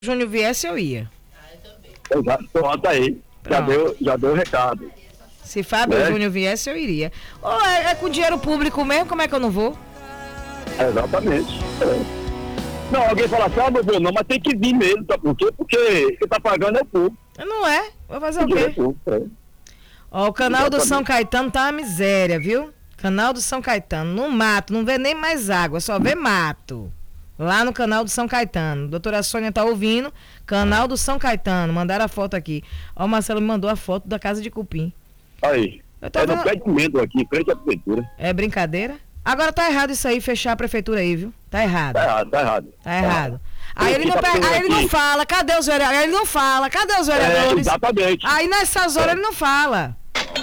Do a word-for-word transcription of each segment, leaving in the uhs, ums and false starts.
Júnior viesse, eu ia. Exato, pronto aí. Já deu, já deu o recado. Se Fábio É. Júnior viesse, eu iria. Ou é, é com dinheiro público mesmo, como é que eu não vou? Exatamente. É. Não, alguém fala assim, ah, não vou não, mas tem que vir mesmo, tá? Por quê? Porque quem tá pagando é o público. Não é? Vou fazer o dinheiro quê? é público, é. Ó, o canal do Exatamente. São Caetano tá uma miséria, viu? Canal do São Caetano, no mato, não vê nem mais água, só vê mato. Lá no canal do São Caetano. Doutora Sônia tá ouvindo. Canal do São Caetano. Mandaram a foto aqui. Ó, o Marcelo me mandou a foto da casa de cupim. Aí. Eu tô É no vendo- pé de medo aqui, frente à prefeitura. É brincadeira? Agora tá errado isso aí, fechar a prefeitura aí, viu? Tá errado. Tá errado, tá errado. Tá errado. Aí ele, Aqui não, tá pe- pegando aí ele não aqui. fala, cadê os vereadores? Aí ele não fala, cadê os É, vereadores? exatamente. Aí nessas horas É. ele não fala.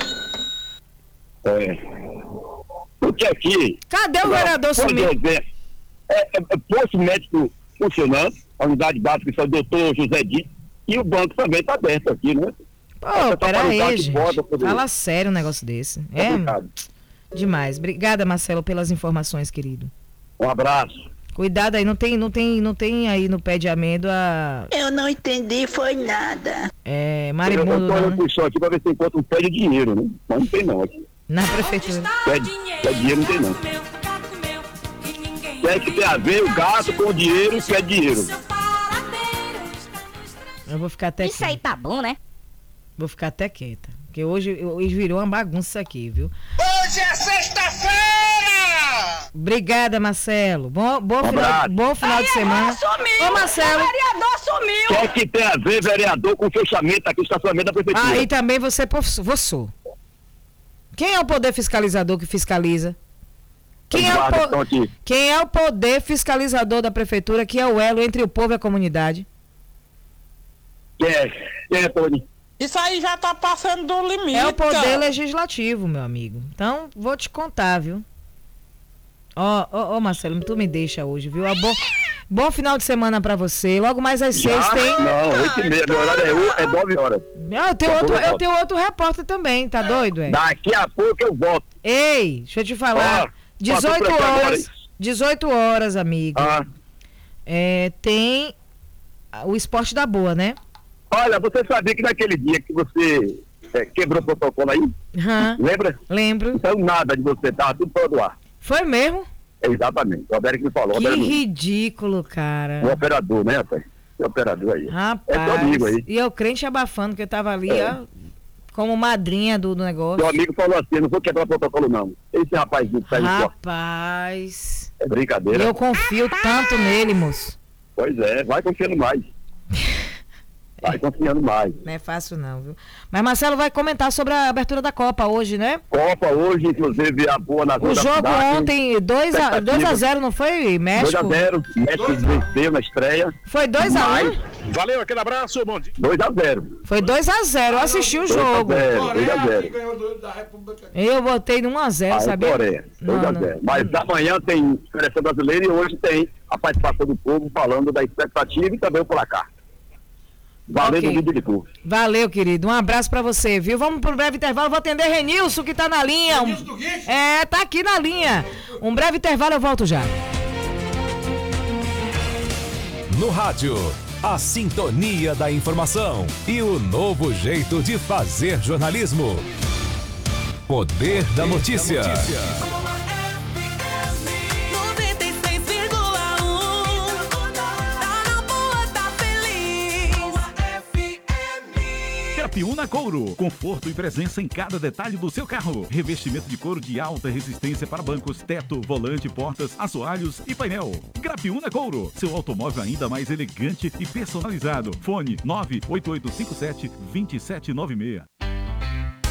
É. Porque aqui... Cadê o vereador por sumiu? exemplo, É, é, é posto médico funcionando, a unidade básica, que é o doutor José Dito, e o banco também tá aberto aqui, né? Pô, Você tá pera falando aí, que gente. bota poder. Fala sério um negócio desse. É É complicado. demais. Obrigada, Marcelo, pelas informações, querido. Um abraço. Cuidado aí, não tem, não tem, não tem aí no pé de amêndoa Eu não entendi, foi nada. é, Eu, eu maribundo, tô não, olhando né? pro chão aqui pra ver se encontra um pé de dinheiro, né? Mas não tem não aqui. Na prefeitura. Pé de, pé de dinheiro não tem não. Tem que ter a ver o gato com o dinheiro e o pé de dinheiro. Eu vou ficar até Isso aí quieta. tá bom, né? Vou ficar até quieta. Porque hoje, hoje virou uma bagunça aqui, viu? Hoje é sexta-feira! Obrigada, Marcelo. Bom, bom, Um final, abraço. bom final de semana. Sumiu! Ô, Marcelo. O vereador sumiu! Tem que ter a ver, vereador, com o fechamento aqui, o estacionamento da prefeitura. Aí também você sou. Quem é o poder fiscalizador que fiscaliza? Quem é, o Guardas po- estão aqui. Quem é o poder fiscalizador da prefeitura, que é o elo entre o povo e a comunidade? Quem é? Quem é, Tony? Isso aí já tá passando do limite. É o poder cara. legislativo, meu amigo. Então, vou te contar, viu? Ó, ó, ó, Marcelo, tu me deixa hoje, viu? Ó, bom, bom final de semana pra você. Logo mais às seis Já? tem... Não, oito e meia. Meu horário é, o- é nove horas. Ah, eu, tenho Tá outro, bom, eu volto. tenho outro repórter também, tá doido, é? Daqui a pouco eu volto. Ei, deixa eu te falar. Ó, dezoito passou por aqui horas. agora. dezoito horas, amigo. Ah. É, tem o esporte da boa, né? Olha, você sabia que naquele dia que você é, quebrou o protocolo aí? Hã, Lembra? lembro. Não saiu nada de você, tava tudo fora do ar. Foi mesmo? Exatamente. O Roberto que me falou. Que Roberto, ridículo, o cara. operador, né, rapaz? O operador aí. Rapaz. É teu amigo aí. E eu crente abafando, que eu tava ali, É. ó, como madrinha do, do negócio. Seu amigo falou assim, não vou quebrar o protocolo não. Esse rapazinho que tá aí fora. Rapaz. É E brincadeira. eu confio tanto nele, moço. Pois é, vai confiando mais. Vai confiando mais. Não é fácil não, viu? Mas Marcelo vai comentar sobre a abertura da Copa hoje, né? Copa hoje, inclusive, a boa na O jogo ontem, dois a zero, não foi, dois México? a zero, México venceu na estreia. Foi dois a um? Valeu, aquele abraço, bom dia. dois a zero. Foi dois a zero, eu assisti o dois a jogo. zero, dois a zero. Eu botei no um a zero, Ah, é sabia? Coreia, dois Não, a não. zero. Mas amanhã tem seleção brasileira e hoje tem a participação do povo falando da expectativa e também o placar. Valendo Ok. o vídeo de curso. Valeu, querido. Um abraço pra você, viu? Vamos pro breve intervalo. Vou atender Renilson, que tá na linha. Um... É, tá aqui na linha. Um breve intervalo, eu volto já. No rádio, a sintonia da informação e o novo jeito de fazer jornalismo. Poder da notícia. noventa e seis vírgula um. Tá na boa, tá feliz. Grapiúna Couro, conforto e presença em cada detalhe do seu carro. Revestimento de couro de alta resistência para bancos, teto, volante, portas, assoalhos e painel. Grapiúna Couro, seu automóvel ainda mais elegante e personalizado. Fone nove oito oito cinco sete, dois sete nove seis.